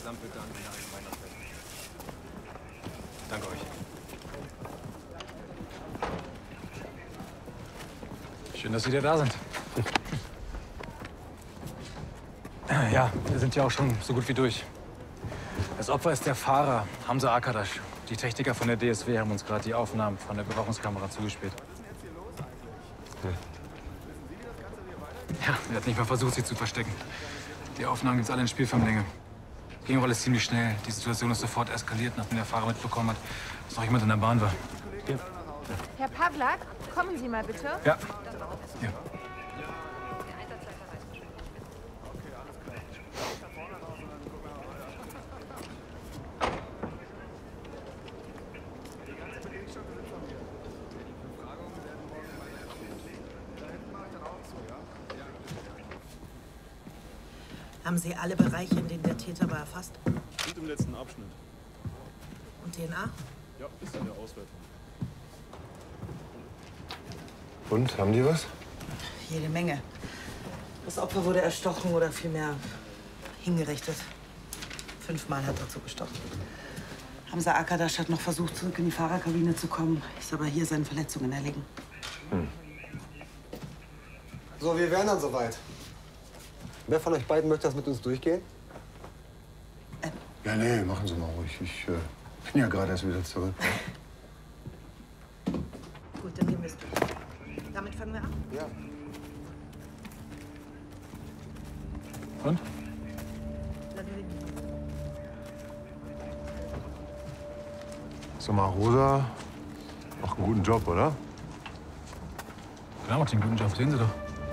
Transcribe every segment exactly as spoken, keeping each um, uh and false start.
Gesamtbild an der Allgemeinabrechnung. Danke euch. Schön, dass Sie wieder da sind. Ja, wir sind ja auch schon so gut wie durch. Das Opfer ist der Fahrer, Hamza Arkadaş. Die Techniker von der D S W haben uns gerade die Aufnahmen von der Überwachungskamera zugespielt. Ja, er hat nicht mal versucht, sie zu verstecken. Die Aufnahmen gibt's alle in Spielfilmlänge. Ging auch alles ziemlich schnell. Die Situation ist sofort eskaliert, nachdem der Fahrer mitbekommen hat, dass noch jemand in der Bahn war. Ja. Herr Pawlak, kommen Sie mal bitte. Ja. Ja. Haben Sie alle Bereiche, in denen der Täter war, erfasst? Und im letzten Abschnitt. Und D N A? Ja, ist in der Auswertung. Und, haben die was? Jede Menge. Das Opfer wurde erstochen oder vielmehr hingerichtet. Fünfmal hat er zugestochen. Hamza Arkadaş hat noch versucht, zurück in die Fahrerkabine zu kommen, ist aber hier seinen Verletzungen erlegen. Hm. So, wir wären dann soweit. Wer von euch beiden möchte das mit uns durchgehen? Ähm. Ja, nee, machen Sie mal ruhig. Ich äh, bin ja gerade erst wieder zurück. Gut, dann gehen wir es. Damit fangen wir an? Ja. Und? Sag mal, Rosa macht einen guten Job, oder? Klar, macht den guten Job, sehen Sie doch.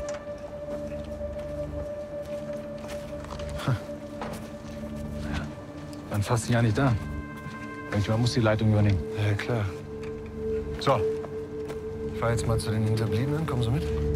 Ja. Dann fast ein Jahr nicht da. Irgendjemand muss die Leitung übernehmen. Ja, klar. So, ich fahr jetzt mal zu den Hinterbliebenen. Kommen Sie mit?